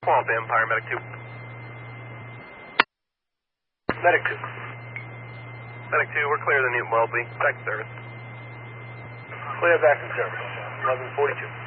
Swamp Empire, Medic 2. Medic 2. Medic 2, we're clear of the Newton Welby. Back to service. Clear back in service. 1142.